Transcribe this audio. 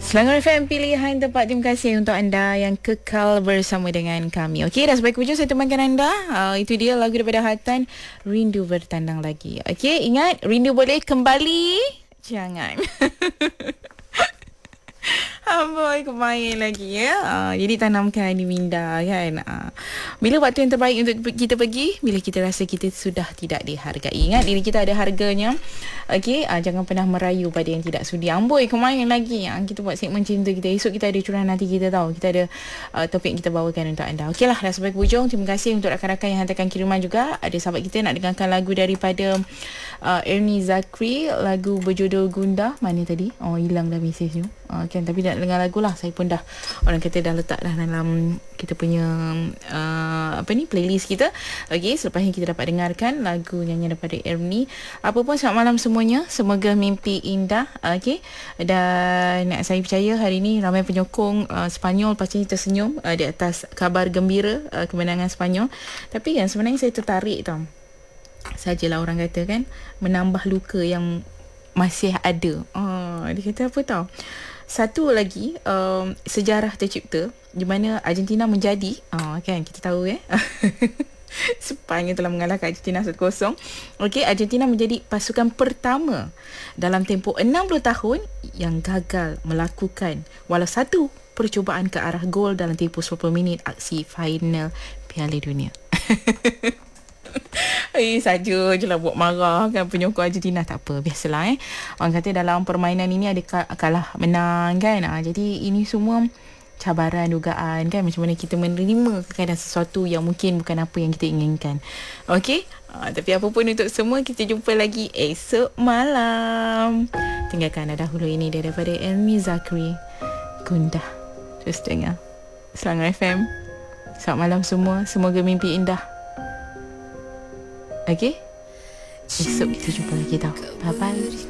Selangor FM, pilihan tempat. Terima kasih untuk anda yang kekal bersama dengan kami. Okey, dah sebaik hujung saya temankan anda. Itu dia lagu daripada Hatan, Rindu Bertandang Lagi. Okey, ingat, rindu boleh, kembali jangan. Amboi, kemain lagi ya. Jadi tanamkan di minda kan. Bila waktu yang terbaik untuk kita pergi? Bila kita rasa kita sudah tidak dihargai. Ingat, diri kita ada harganya. Okey, jangan pernah merayu pada yang tidak sudi. Amboi, kemain lagi. Kita buat segmen cinta kita. Esok kita ada curahan hati kita tahu. Kita ada topik yang kita bawakan untuk anda. Okeylah, dah sampai ke hujung. Terima kasih untuk rakan-rakan yang hantarkan kiriman juga. Ada sahabat kita nak dengarkan lagu daripada Ernie Zakri, lagu berjudul Gundah. Mana tadi? Oh, hilang dah mesej tu. Kan, tapi nak dengar lagu lah. Saya pun dah, orang kata dah letak dah dalam kita punya playlist kita. Okey, selepas ni kita dapat dengarkan lagu nyanyian daripada Ernie. Apa pun, selamat malam semuanya. Semoga mimpi indah. Okey, dan saya percaya hari ni ramai penyokong Sepanyol pasti tersenyum di atas kabar gembira kemenangan Sepanyol. Tapi kan sebenarnya saya tertarik tau, sajalah orang kata kan, menambah luka yang masih ada. Dia kata apa tau, satu lagi sejarah tercipta di mana Argentina menjadi kan, kita tahu Sepanyol telah mengalahkan Argentina 1-0. Okey, Argentina menjadi pasukan pertama dalam tempoh 60 tahun yang gagal melakukan walau satu percubaan ke arah gol dalam tempoh 90 minit aksi final Piala Dunia. Saja je lah buat marah kan penyokong Argentina. Tak apa, biasalah orang kata dalam permainan ini ada kalah menang kan. Jadi ini semua cabaran, dugaan kan, macam mana kita menerima kadang sesuatu yang mungkin bukan apa yang kita inginkan. Okey, tapi apa pun untuk semua, kita jumpa lagi esok malam. Tinggalkan dahulu ini daripada Ernie Zakri, Gundah. Terus dengar Selangor FM. Selamat malam semua, semoga mimpi indah. Okey, esok kita jumpa lagi tau. Bye bye.